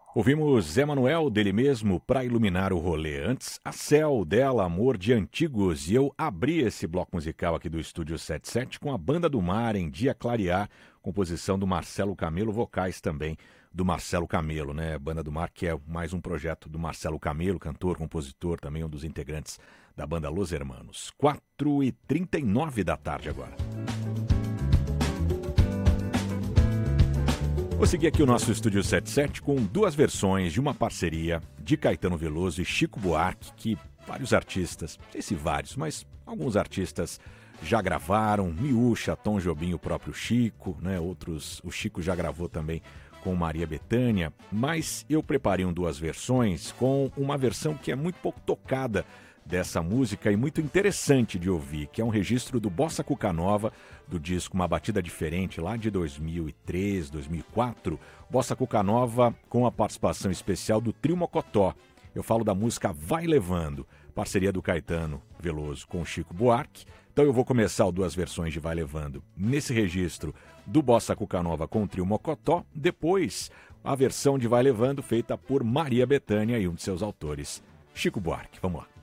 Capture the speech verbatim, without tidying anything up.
Ouvimos Zé Manuel, dele mesmo, Pra Iluminar o Rolê. Antes, a Céu, dela, Amor de Antigos. E eu abri esse bloco musical aqui do Estúdio setenta e sete com a Banda do Mar, Em Dia Clarear, composição do Marcelo Camelo, vocais também do Marcelo Camelo, né? Banda do Mar, que é mais um projeto do Marcelo Camelo, cantor, compositor, também um dos integrantes da banda Los Hermanos. quatro e trinta e nove da tarde agora. Vou seguir aqui o nosso Estúdio setenta e sete com duas versões de uma parceria de Caetano Veloso e Chico Buarque, que vários artistas, não sei se vários, mas alguns artistas já gravaram, Miúcha, Tom Jobim, o próprio Chico, né? Outros, o Chico já gravou também com Maria Bethânia, mas eu preparei duas versões com uma versão que é muito pouco tocada dessa música e muito interessante de ouvir, que é um registro do Bossa Cuca Nova, do disco Uma Batida Diferente, lá de dois mil e três, dois mil e quatro, Bossa Cuca Nova com a participação especial do Trio Mocotó. Eu falo da música Vai Levando, parceria do Caetano Veloso com Chico Buarque. Então eu vou começar duas versões de Vai Levando nesse registro do Bossa Cuca Nova com o Trio Mocotó, depois a versão de Vai Levando feita por Maria Bethânia e um de seus autores, Chico Buarque. Vamos lá.